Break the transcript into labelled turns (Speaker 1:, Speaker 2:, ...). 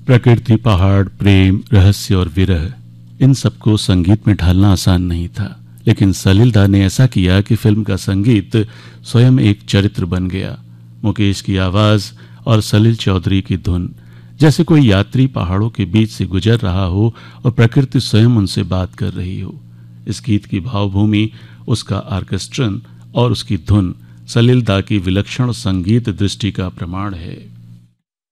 Speaker 1: प्रकृति, पहाड़, प्रेम, रहस्य और विरह, इन सबको संगीत में ढालना आसान नहीं था, लेकिन सलील दा ने ऐसा किया कि फिल्म का संगीत स्वयं एक चरित्र बन गया। मुकेश की आवाज और सलील चौधरी की धुन, जैसे कोई यात्री पहाड़ों के बीच से गुजर रहा हो और प्रकृति स्वयं उनसे बात कर रही हो। इस गीत की भावभूमि, उसका आर्केस्ट्रन और उसकी धुन सलील दा की विलक्षण संगीत दृष्टि का प्रमाण है।